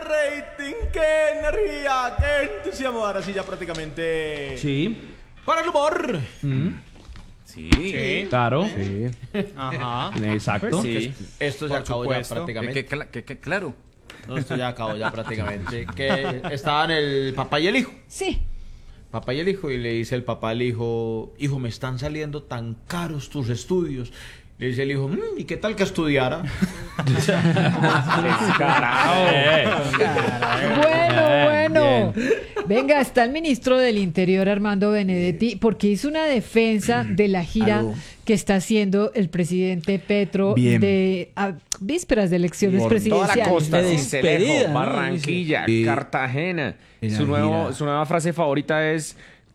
rating, qué energía, qué entusiasmo. Ahora sí, ya prácticamente. Sí. Para el humor. Sí. Claro. Sí. Ajá. Exacto. Pues sí. Esto ya Por acabó supuesto. ya prácticamente. Claro. No, esto ya acabó ya prácticamente. Que estaban el papá y el hijo. Sí. Papá y el hijo, y le dice el papá al hijo, hijo, me están saliendo tan caros tus estudios. Le dice el hijo, ¿y qué tal que estudiara? Bueno. Venga, está el ministro del Interior, Armando Benedetti, porque hizo una defensa de la gira que está haciendo el presidente Petro a vísperas de elecciones presidenciales. Toda la costa, De Cincelejo, despedida, ¿no? Barranquilla, Sí. Cartagena. En la Su gira. nueva frase favorita es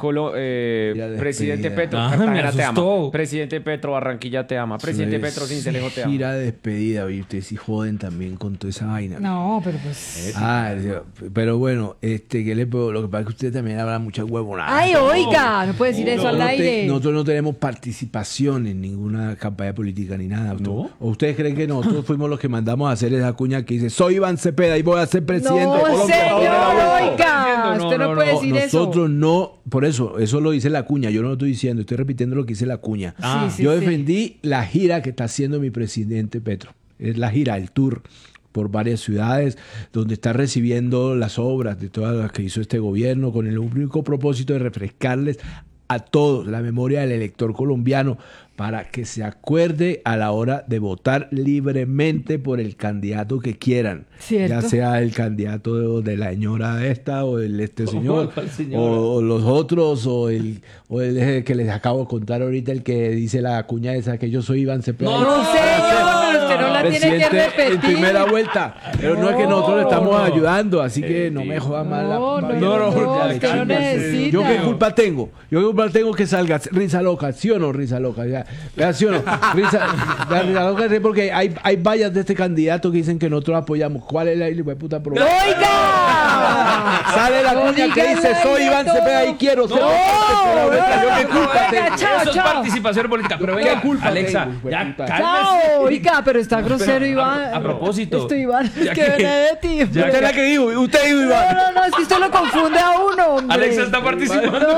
Presidente despedida. Petro, Ah, me Cartagena te ama. asustó. Presidente Petro, Barranquilla te ama. Presidente Petro, Cincelejo te ama. Gira de despedida, y ustedes sí joden también con toda esa vaina. No, pero pues... Pero bueno, ¿qué le puedo? Lo que pasa es que usted también habla mucha huevonada. ¡Ay, oiga! No puede decir eso al aire. Nosotros no tenemos participación en ninguna campaña política ni nada. ¿No? ¿O ustedes creen que nosotros fuimos los que mandamos a hacer esa cuña que dice soy Iván Cepeda y voy a ser presidente de No, Colombia? señor, oiga. No, Usted no no, puede no. decir eso. Nosotros no, por eso lo dice la cuña, yo no lo estoy diciendo, estoy repitiendo lo que dice la cuña. Sí, Yo sí. defendí la gira que está haciendo mi presidente Petro. Es la gira, el tour por varias ciudades, donde está recibiendo las obras de todas las que hizo este gobierno, con el único propósito de refrescarles a todos la memoria del elector colombiano para que se acuerde a la hora de votar libremente por el candidato que quieran. Cierto. Ya sea el candidato de la señora esta o el señor ¿Cuál señora? o los otros o el que les acabo de contar ahorita, el que dice la cuña esa que yo soy Iván Cepeda. No, señor, pero usted no la tiene que Presidente repetir. en primera vuelta. Pero no es que nosotros le estamos ayudando, así que no me joda mal la No, usted no necesita. ¿Yo qué culpa tengo? ¿Yo qué culpa tengo que salga risa loca? ¿Sí o no, risa loca? ¿Sí o no? Risa loca, sí, porque hay vallas de este candidato que dicen que nosotros apoyamos. ¿Cuál es la hijo de puta problema? ¡Oiga! Sale la No cuña que diga dice nada, soy Iván no. Cepeda y quiero ser ¿Yo qué culpa tengo? Chao, Eso es chao. participación política. Pero venga, culpa Alexa, tengo, hijo de ya puta? cálmese. Chao, oiga, pero está grosero, Iván. a propósito. Esto, Iván, es Ya que que- Benedetti. ya Usted es la que dijo, usted dijo Iván. No, es que usted lo confunde a uno, hombre. Alexa está participando. No.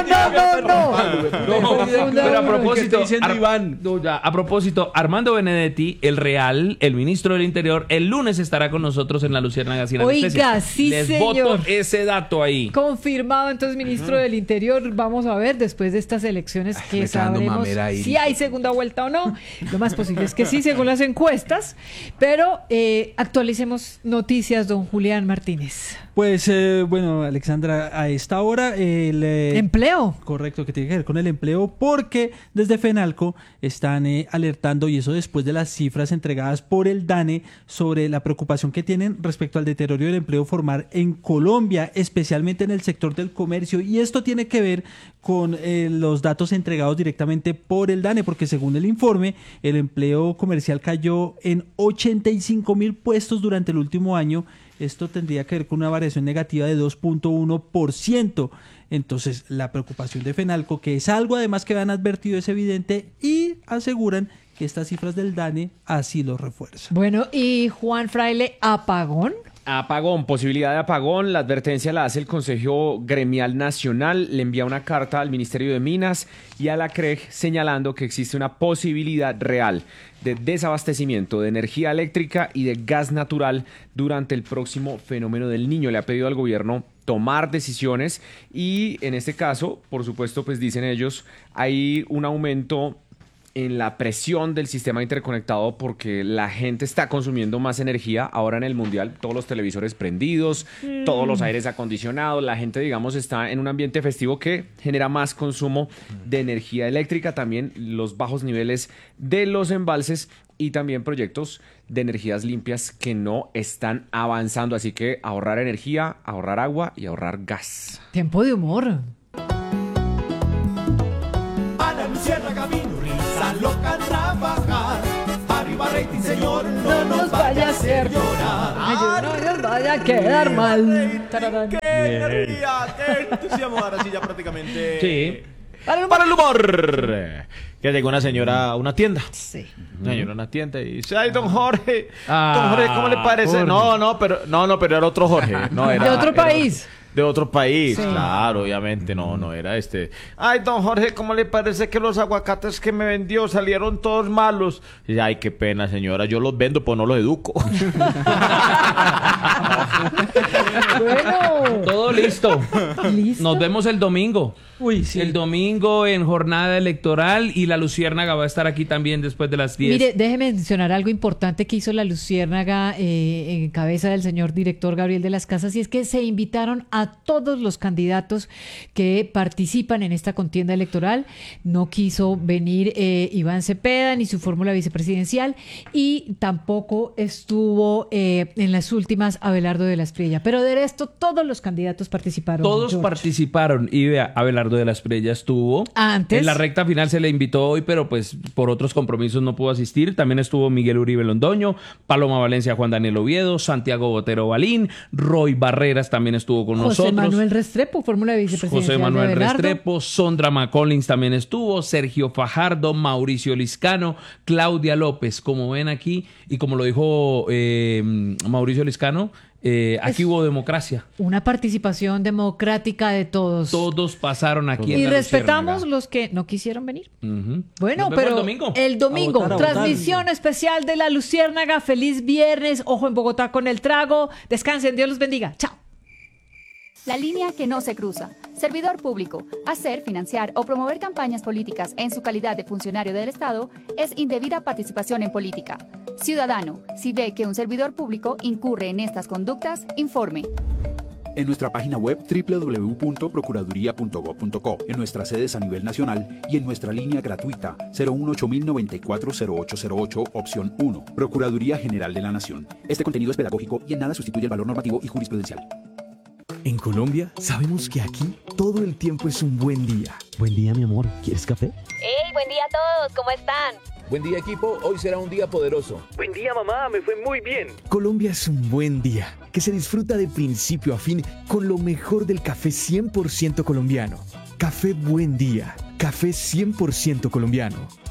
No, pero a propósito, diciendo Iván. No, ya, a propósito, Armando Benedetti, el ministro del Interior, el lunes estará con nosotros en la Luciérnaga sin Oiga, anestesia. sí, Les señor. voto ese dato ahí. Confirmado, entonces, ministro del Interior. Vamos a ver después de estas elecciones que me está dando sabremos mamera ahí. si hay segunda vuelta o no. Lo más posible es que sí, según las encuestas. Pero actualicemos noticias, don Julián Martínez. Pues bueno, Alexandra, a esta hora Empleo. correcto, que tiene que ver con el empleo, porque desde FENALCO están alertando, y eso después de las cifras entregadas por el DANE, sobre la preocupación que tienen respecto al deterioro del empleo formal en Colombia, especialmente en el sector del comercio, y esto tiene que ver con los datos entregados directamente por el DANE, porque según el informe, el empleo comercial cayó en 85,000 puestos durante el último año. Esto tendría que ver con una variación negativa de 2.1%. Entonces, la preocupación de FENALCO, que es algo además que han advertido, es evidente, y aseguran que estas cifras del DANE así lo refuerzan. Bueno, y Juan Fraile, ¿apagón? Apagón, posibilidad de apagón. La advertencia la hace el Consejo Gremial Nacional. Le envía una carta al Ministerio de Minas y a la CREG señalando que existe una posibilidad real de desabastecimiento de energía eléctrica y de gas natural durante el próximo fenómeno del Niño. Le ha pedido al gobierno tomar decisiones y en este caso, por supuesto, pues dicen ellos, hay un aumento en la presión del sistema interconectado porque la gente está consumiendo más energía. Ahora en el Mundial, todos los televisores prendidos, todos los aires acondicionados, la gente, digamos, está en un ambiente festivo que genera más consumo de energía eléctrica, también los bajos niveles de los embalses y también proyectos de energías limpias que no están avanzando. Así que ahorrar energía, ahorrar agua y ahorrar gas. Tiempo de humor. Ana Luciana Camino, risa loca a trabajar. Arriba rating, señor, no nos vaya a hacer llorar. Ay, no nos vaya a quedar mal. Tararán. ¡Qué energía! ¡Qué entusiasmo! Ahora sí, ya prácticamente. Sí. Para el humor. Que llegó una señora a una tienda. Sí. Una señora a una tienda y dice, ay, don Jorge, ¿cómo le parece? Jorge. No, pero era otro Jorge. No, era, de otro país. De otro país, sí. Claro, obviamente, no era este. Ay, don Jorge, ¿cómo le parece que los aguacates que me vendió salieron todos malos? Y, ay, qué pena, señora, yo los vendo, pues no los educo. Bueno. Todo listo. Nos vemos el domingo. Uy, sí. El domingo en jornada electoral y la Luciérnaga va a estar aquí también después de las 10. Mire, déjeme mencionar algo importante que hizo la Luciérnaga en cabeza del señor director Gabriel de las Casas, y es que se invitaron a todos los candidatos que participan en esta contienda electoral. No quiso venir Iván Cepeda ni su fórmula vicepresidencial, y tampoco estuvo en las últimas Abelardo de la Espriella. Pero de esto todos los candidatos participaron. Todos George. participaron y vea, Abelardo de la Espriella estuvo. Antes. En la recta final se le invitó hoy, pero pues por otros compromisos no pudo asistir. También estuvo Miguel Uribe Londoño, Paloma Valencia, Juan Daniel Oviedo, Santiago Botero Balín, Roy Barreras también estuvo con nosotros. José Manuel Restrepo, fórmula vicepresidencial. José Manuel de Abelardo. Restrepo, Sondra McCollins también estuvo, Sergio Fajardo, Mauricio Liscano, Claudia López. Como ven aquí, y como lo dijo Mauricio Liscano, aquí hubo democracia. Una participación democrática de todos. Todos pasaron aquí en Y la respetamos Luciérnaga. los que no quisieron venir. Ujú. Bueno, Nos vemos pero el domingo, A votar. transmisión especial de la Luciérnaga. Feliz viernes. Ojo en Bogotá con el trago. Descansen, Dios los bendiga. Chao. La línea que no se cruza. Servidor público. Hacer, financiar o promover campañas políticas en su calidad de funcionario del Estado es indebida participación en política. Ciudadano, si ve que un servidor público incurre en estas conductas, informe. En nuestra página web www.procuraduría.gov.co, en nuestras sedes a nivel nacional y en nuestra línea gratuita 018-094-0808, opción 1, Procuraduría General de la Nación. Este contenido es pedagógico y en nada sustituye el valor normativo y jurisprudencial. En Colombia sabemos que aquí todo el tiempo es un buen día. Buen día, mi amor. ¿Quieres café? ¡Hey, buen día a todos! ¿Cómo están? Buen día, equipo. Hoy será un día poderoso. Buen día, mamá. Me fue muy bien. Colombia es un buen día que se disfruta de principio a fin con lo mejor del café 100% colombiano. Café Buen Día. Café 100% colombiano.